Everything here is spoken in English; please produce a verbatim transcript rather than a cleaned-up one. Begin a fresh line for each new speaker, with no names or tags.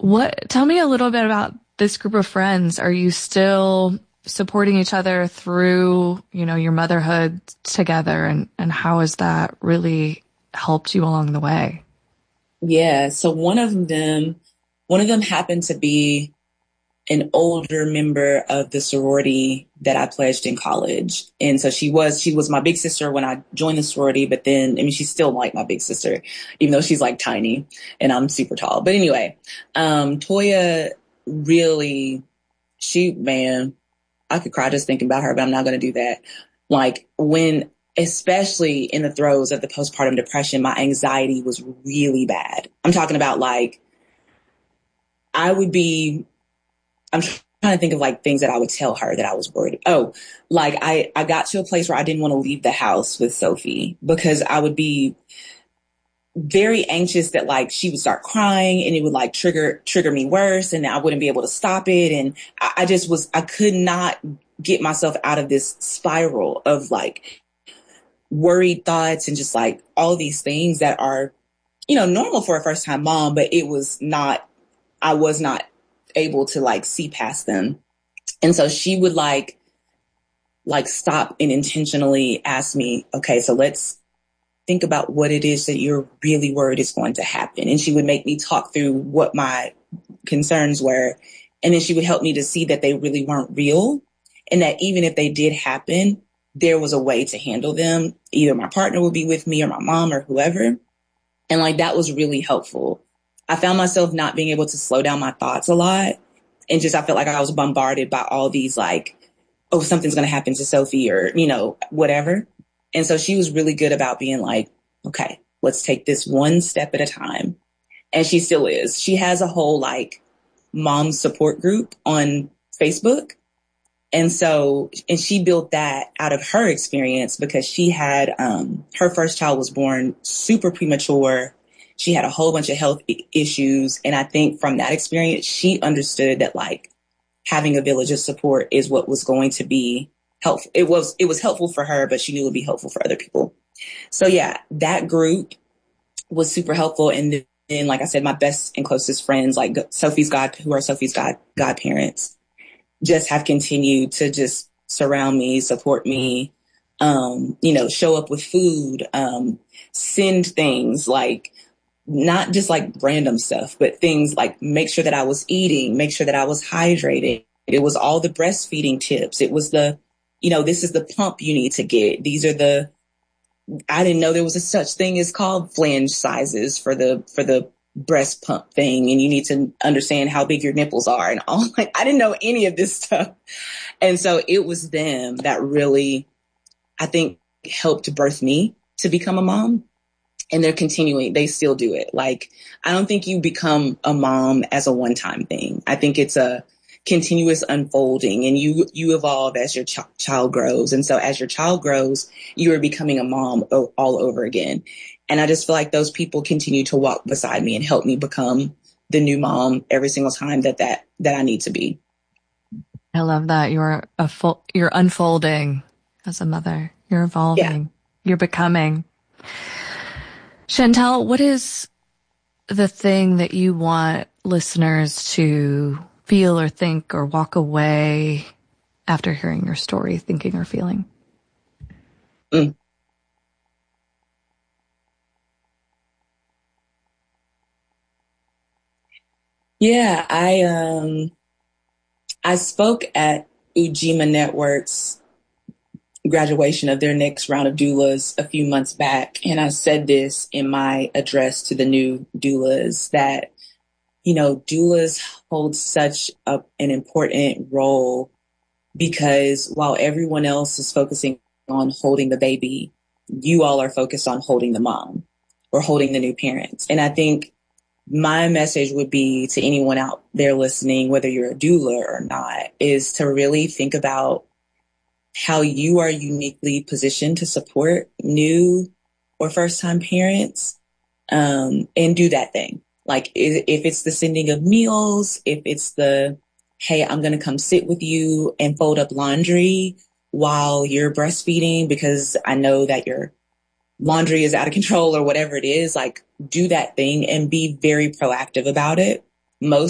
What, tell me a little bit about this group of friends. Are you still supporting each other through, you know, your motherhood together, and, and how has that really helped you along the way?
Yeah. So one of them, one of them happened to be an older member of the sorority that I pledged in college. And so she was, she was my big sister when I joined the sorority, but then, I mean, she's still like my big sister, even though she's like tiny and I'm super tall. But anyway, um, Toya really, she, man, I could cry just thinking about her, but I'm not going to do that. Like when, especially in the throes of the postpartum depression, my anxiety was really bad. I'm talking about like, I would be, I'm trying to think of like things that I would tell her that I was worried. Oh, like I, I got to a place where I didn't want to leave the house with Sophie because I would be very anxious that like she would start crying and it would like trigger, trigger me worse and I wouldn't be able to stop it. And I, I just was, I could not get myself out of this spiral of like worried thoughts and just like all these things that are, you know, normal for a first time mom, but it was not, I was not able to like see past them. And so she would like, like stop and intentionally ask me, okay, so let's think about what it is that you're really worried is going to happen. And she would make me talk through what my concerns were. And then she would help me to see that they really weren't real. And that even if they did happen, there was a way to handle them. Either my partner would be with me or my mom or whoever. And like, that was really helpful. I found myself not being able to slow down my thoughts a lot. And just, I felt like I was bombarded by all these like, oh, something's going to happen to Sophie or, you know, whatever. And so she was really good about being like, okay, let's take this one step at a time. And she still is. She has a whole like mom support group on Facebook. And so, and she built that out of her experience because she had, um, her first child was born super premature. She had a whole bunch of health I- issues. And I think from that experience, she understood that like having a village of support is what was going to be helpful. It was, it was helpful for her, but she knew it would be helpful for other people. So yeah, that group was super helpful. And then, like I said, my best and closest friends, like Sophie's God, who are Sophie's God, godparents, just have continued to just surround me, support me, um, you know, show up with food, um, send things like, not just like random stuff, but things like make sure that I was eating, make sure that I was hydrated. It was all the breastfeeding tips. It was the, you know, this is the pump you need to get. These are the, I didn't know there was a such thing as called flange sizes for the, for the breast pump thing. And you need to understand how big your nipples are and all. Like, I didn't know any of this stuff. And so it was them that really, I think, helped birth me to become a mom. And they're continuing. They still do it. Like, I don't think you become a mom as a one-time thing. I think it's a continuous unfolding and you, you evolve as your ch- child grows. And so as your child grows, you are becoming a mom o- all over again. And I just feel like those people continue to walk beside me and help me become the new mom every single time that, that, that I need to be.
I love that. You're a full, you're unfolding as a mother. You're evolving. Yeah. You're becoming. Chantel, what is the thing that you want listeners to feel or think or walk away after hearing your story, thinking or feeling?
Mm. Yeah, I um I spoke at Ujima Network's graduation of their next round of doulas a few months back. And I said this in my address to the new doulas that, you know, doulas hold such a, an important role because while everyone else is focusing on holding the baby, you all are focused on holding the mom or holding the new parents. And I think my message would be to anyone out there listening, whether you're a doula or not, is to really think about how you are uniquely positioned to support new or first time parents, um, and do that thing. Like if, if it's the sending of meals, if it's the, hey, I'm going to come sit with you and fold up laundry while you're breastfeeding because I know that your laundry is out of control or whatever it is, like do that thing and be very proactive about it. Most